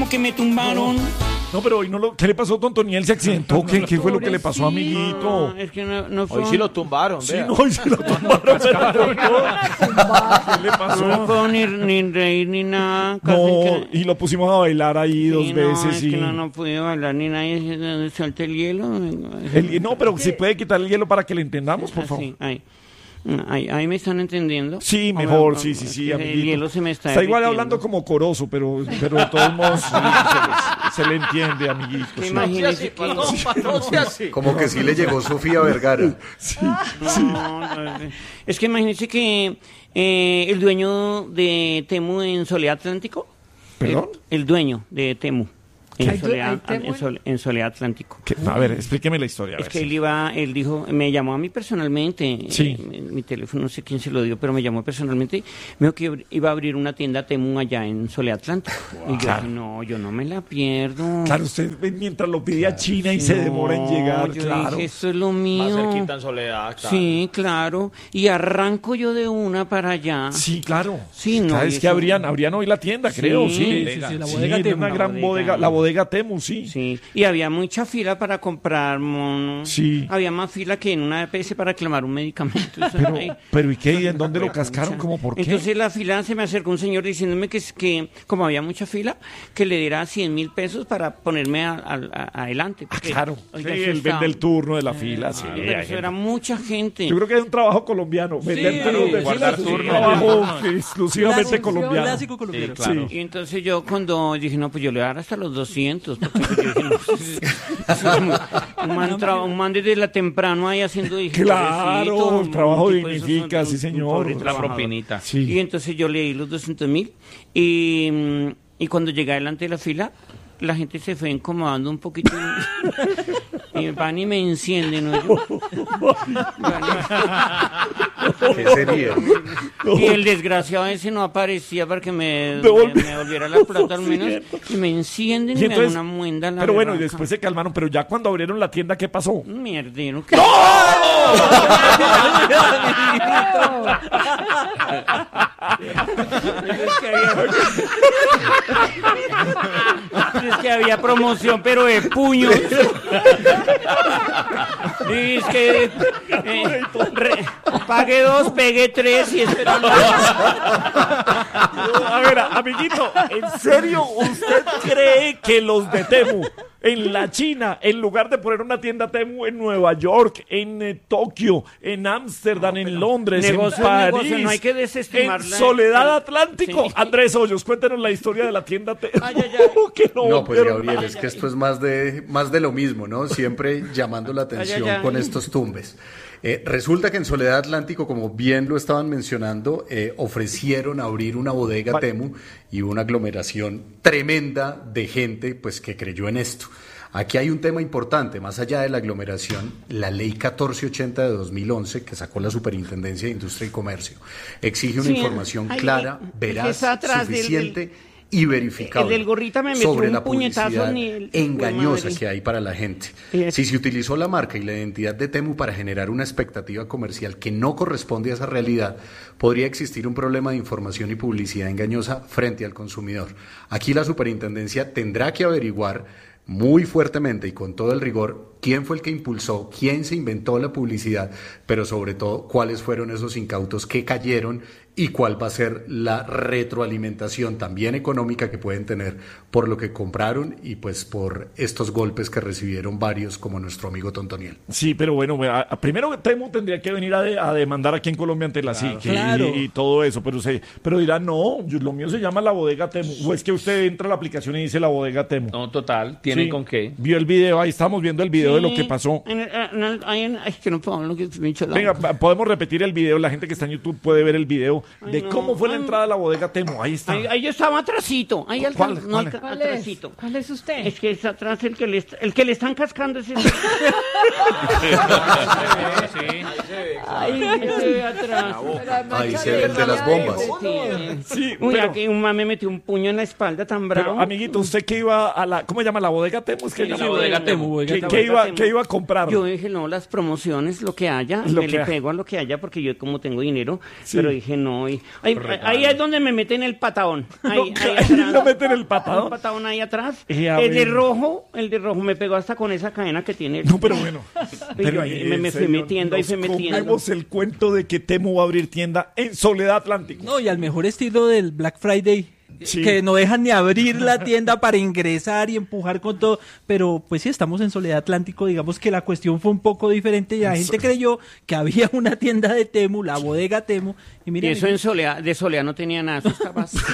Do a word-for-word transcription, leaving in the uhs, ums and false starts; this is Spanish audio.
como que me tumbaron. No, pero hoy no lo... ¿Qué le pasó, Tontoniel? ¿Se accidentó? ¿Qué, ¿Qué fue lo que le pasó, amiguito? No, es que no, no fue Hoy sí lo tumbaron, Sí, vea. no, hoy sí lo tumbaron. pero no. ¿Qué le pasó? No puedo ni, ni reír ni nada. casi No, que- y lo pusimos a bailar ahí dos Sí, no, veces. es y... que no, no pude bailar ni nadie. ¿Dónde suelta el hielo? El- no, pero si puede quitar el hielo para que le entendamos, por favor. Así, ahí. Ahí, ahí me están entendiendo. Sí, mejor, Ah, sí, sí, sí, el amiguito. hielo se me está Está igual derritiendo. hablando como coroso, pero, pero de todos modos sí, se, le, se le entiende, amiguito. Que sí. imagínese que... No sea así. Como que sí le llegó Sofía Vergara. No, no, es que imagínese que eh, el dueño de Temu en Soledad Atlántico. ¿Perdón? El, el dueño de Temu. En ¿Hay du- Soledad, hay Temu en, Sole- en Soledad Atlántico. ¿Qué? A ver, explíqueme la historia. A Es ver, que sí. él iba, él dijo, me llamó a mí personalmente, Sí. eh, mi, mi teléfono no sé quién se lo dio, pero me llamó personalmente, me dijo que iba a abrir una tienda Temu allá en Soledad Atlántico. Y yo dije, no, yo no me la pierdo. Claro, usted ve mientras lo pide a China y se No, demora en llegar, yo claro. dije, esto es lo Más mío. cerquita en Soledad, claro. Sí, claro. Y arranco yo de una para allá. Sí, claro. Sí, no, ¿Sabes y que eso- abrían, abrían hoy la tienda, creo? Sí, Sí, sí, sí, la bodega Sí, Temu. una La gran bodega. bodega, la bodega Temu, sí. Sí, y había mucha fila para comprar monos. Sí. Había más fila que en una E P S para reclamar un medicamento. Eso Pero, ahí. pero ¿y qué? ¿Y en dónde lo cascaron? ¿Cómo por qué? Entonces la fila se me acercó un señor diciéndome que, es que como había mucha fila, que le diera cien mil pesos para ponerme a- a- a- adelante. Ah, porque, claro. oiga, Sí, eso él estaba- vende el turno de la fila. Sí, Pero hay eso gente. era mucha gente. Yo creo que es un trabajo colombiano. Vender turnos de guardar fila es un turno. trabajo exclusivamente Clásico, colombiano. Clásico colombiano. Sí, claro. Y entonces yo cuando dije, no, pues yo le voy a dar hasta los doscientos. Porque yo dije, no, un, man tra- un man desde la temprano ahí haciendo... dije, Claro, pobrecito, el trabajo un tipo de dignifica, esos, sí, un- señor. un pobre La trabajador. propinita. Sí. Y entonces yo le di los doscientos mil y, mm, y cuando llegué delante de la fila, la gente se fue incomodando un poquito y, y van y me encienden, ¿no? Yo- ¿Qué sería? y el desgraciado ese no aparecía para que me, Devolve- me, me volviera la plata al menos. Y me encienden y, Y me dan entonces- una muenda. La Pero bueno, y berraca. después se calmaron. Pero ya cuando abrieron la tienda, ¿qué pasó? Un mierdero. ¿Qué? Es que había... es que había promoción, pero de puños. Y es que eh, re- pague dos, pegue tres y espera. A ver, amiguito, ¿en serio usted cree que los de Temu en la China, en lugar de poner una tienda Temu en Nueva York, en eh, Tokio, en Ámsterdam, en Londres, negocio en es París, negocio, no hay que desestimar en la- Soledad el- Atlántico? sí. Andrés Hoyos, cuéntenos la historia de la tienda Temu. Ay, ay, ay. que no, No, pues volvieron- Gabriel, es que esto es más de, más de lo mismo, ¿no? Siempre llamando la atención Ay, ay, ay. con estos tumbes. Eh, resulta que en Soledad Atlántico, como bien lo estaban mencionando, eh, ofrecieron abrir una bodega Va- Temu y una aglomeración tremenda de gente pues, que creyó en esto. Aquí hay un tema importante, más allá de la aglomeración, la ley catorce ochenta de dos mil once, que sacó la Superintendencia de Industria y Comercio, exige una Sí, información ahí, clara, el que veraz, está atrás del- suficiente y verificable el del gorrita me metió sobre un la puñetazo publicidad ni el- engañosa madre. que hay para la gente. Y es- Si se utilizó la marca y la identidad de Temu para generar una expectativa comercial que no corresponde a esa realidad, podría existir un problema de información y publicidad engañosa frente al consumidor. Aquí la superintendencia tendrá que averiguar muy fuertemente y con todo el rigor quién fue el que impulsó, quién se inventó la publicidad, pero sobre todo cuáles fueron esos incautos que cayeron y cuál va a ser la retroalimentación también económica que pueden tener por lo que compraron y pues por estos golpes que recibieron varios como nuestro amigo Tontoniel. Sí, pero bueno, a- a- primero Temu tendría que venir a, de- a demandar aquí en Colombia ante la S I C y- Claro. y, y todo eso, pero se, pero dirá, no, yo- lo mío se llama la bodega Temu. O es que usted entra a la aplicación y dice la bodega Temu. No, total. ¿Tienen Sí. con qué? Vio el video, ahí estamos viendo el video de lo que pasó. En el- en el- ahí en- ay, que no puedo hablar, que me hincha la Venga, boca. pa- podemos repetir el video, la gente que está en YouTube puede ver el video de Ay, no. cómo fue la Ay. entrada a la bodega Temu. Ahí está. Ahí, ahí yo estaba atrasito. Ahí ¿Cuál? alcan- no, ¿Cuál? alca- ¿Cuál es? atrasito. ¿Cuál es usted? Es que es atrás el que le, est- el que le están cascando ese. Ahí se ve atrás. Ahí se ve el de las bombas. Sí. Sí, Uy, pero- aquí un man me metió un puño en la espalda tan Pero, bravo. amiguito, usted que iba a la, ¿cómo se llama la bodega? bodega Temu, es que Sí, ella- la bodega Temu, bodega ¿Qué, Temu. qué iba, Temu. qué iba a comprar? Yo dije, no, las promociones, lo que haya, Lo me que le haya. pego a lo que haya porque yo como tengo dinero, Sí. pero dije, no, y, ahí, ahí es donde me meten el patadón. Ahí, No, ahí ahí atrás. lo meten el patadón. Un patadón ahí atrás. Eh, a el de ver. rojo, el de rojo me pegó hasta con esa cadena que tiene. el- No, pero bueno. Y yo ahí me, me fui señor, metiendo, ahí fui nos metiendo. comemos el cuento de que Temu va a abrir tienda en Soledad Atlántico. No, y al mejor estilo del Black Friday. Sí. Que no dejan ni abrir la tienda para ingresar y empujar con todo. Pero pues sí, estamos en Soledad Atlántico. Digamos que la cuestión fue un poco diferente. Y la gente creyó que había una tienda de Temu, la bodega Temu. Y Y miren, eso en Soleá, de Soleá no tenía nada, eso estaba así.